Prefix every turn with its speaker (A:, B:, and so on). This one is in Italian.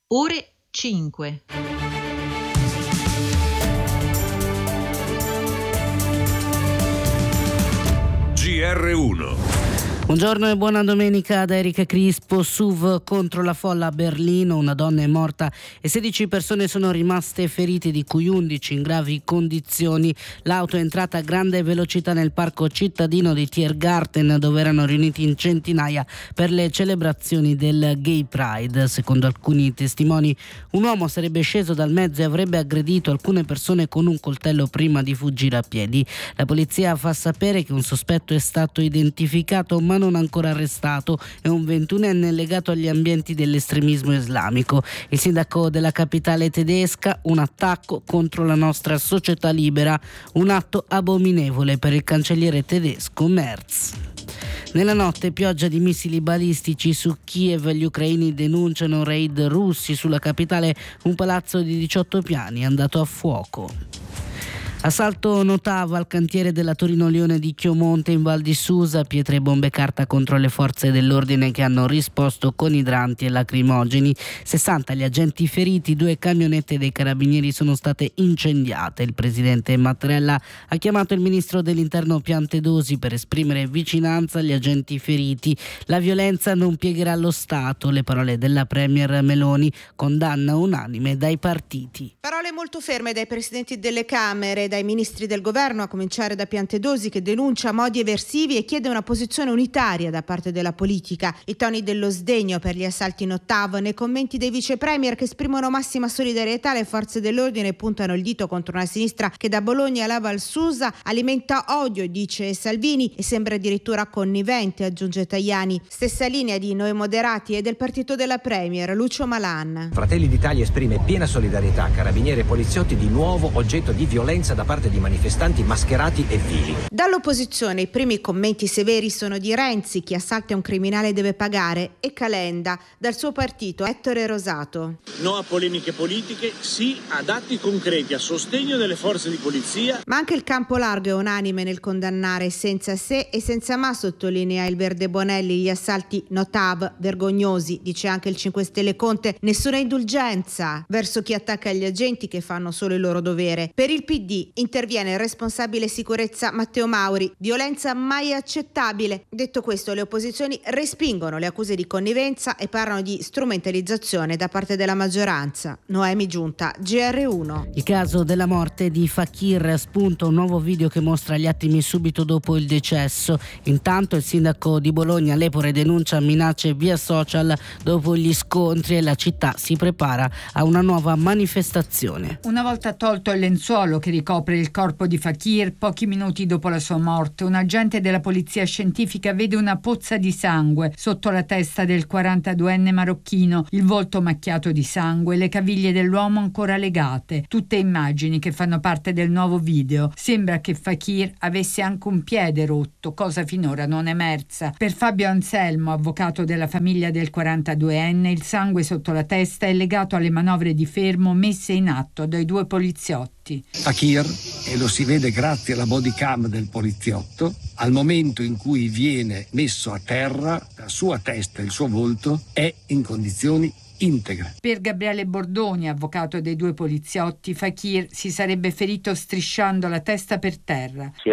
A: ore 5.
B: GR1.
C: Buongiorno e buona domenica da Erika Crispo. SUV contro la folla a Berlino, una donna è morta e 16 persone sono rimaste ferite, di cui 11 in gravi condizioni. L'auto è entrata a grande velocità nel parco cittadino di Tiergarten, dove erano riuniti in centinaia per le celebrazioni del Gay Pride. Secondo alcuni testimoni, un uomo sarebbe sceso dal mezzo e avrebbe aggredito alcune persone con un coltello prima di fuggire a piedi. La polizia fa sapere che un sospetto è stato identificato ma non ancora arrestato, è un 21enne legato agli ambienti dell'estremismo islamico. Il sindaco della capitale tedesca: un attacco contro la nostra società libera, un atto abominevole per il cancelliere tedesco Merz. Nella notte pioggia di missili balistici su Kiev, gli ucraini denunciano raid russi sulla capitale, un palazzo di 18 piani è andato a fuoco. Assalto Notava al cantiere della Torino-Lione di Chiomonte in Val di Susa, pietre e bombe carta contro le forze dell'ordine che hanno risposto con idranti e lacrimogeni. 60 gli agenti feriti, 2 camionette dei carabinieri sono state incendiate. Il presidente Mattarella ha chiamato il ministro dell'interno Piantedosi per esprimere vicinanza agli agenti feriti. La violenza non piegherà lo Stato, le parole della premier Meloni, condanna unanime dai partiti.
D: Parole molto ferme dai presidenti delle Camere, dai ministri del governo, a cominciare da Piantedosi, che denuncia modi eversivi e chiede una posizione unitaria da parte della politica. I toni dello sdegno per gli assalti in Ottava, nei commenti dei vice premier che esprimono massima solidarietà alle forze dell'ordine e puntano il dito contro una sinistra che da Bologna alla Val Susa alimenta odio, dice Salvini, e sembra addirittura connivente, aggiunge Tajani. Stessa linea di Noi Moderati e del partito della premier Lucio Malan.
E: Fratelli d'Italia esprime piena solidarietà a carabinieri e poliziotti di nuovo oggetto di violenza da parte di manifestanti mascherati e vili.
D: Dall'opposizione i primi commenti severi sono di Renzi: chi assalta un criminale deve pagare, e Calenda. Dal suo partito Ettore Rosato:
F: no a polemiche politiche, sì ad atti concreti a sostegno delle forze di polizia.
D: Ma anche il campo largo è unanime nel condannare senza se e senza ma, sottolinea il Verde Bonelli, gli assalti Notav vergognosi. Dice anche il 5 Stelle Conte: nessuna indulgenza verso chi attacca gli agenti che fanno solo il loro dovere. Per il PD interviene il responsabile sicurezza Matteo Mauri: violenza mai accettabile. Detto questo, le opposizioni respingono le accuse di connivenza e parlano di strumentalizzazione da parte della maggioranza. Noemi Giunta, GR1.
C: Il caso della morte di Fakir spunta un nuovo video che mostra gli attimi subito dopo il decesso. Intanto il sindaco di Bologna Lepore denuncia minacce via social dopo gli scontri e la città si prepara a una nuova manifestazione.
G: Una volta tolto il lenzuolo che ricopre il corpo di Fakir, pochi minuti dopo la sua morte, un agente della polizia scientifica vede una pozza di sangue sotto la testa del 42enne marocchino, il volto macchiato di sangue, le caviglie dell'uomo ancora legate. Tutte immagini che fanno parte del nuovo video. Sembra che Fakir avesse anche un piede rotto, cosa finora non emersa. Per Fabio Anselmo, avvocato della famiglia del 42enne, il sangue sotto la testa è legato alle manovre di fermo messe in atto dai 2 poliziotti.
H: Fakir, e lo si vede grazie alla body cam del poliziotto, al momento in cui viene messo a terra, la sua testa e il suo volto è in condizioni integre.
G: Per Gabriele Bordoni, avvocato dei 2 poliziotti, Fakir si sarebbe ferito strisciando la testa per terra.
I: Si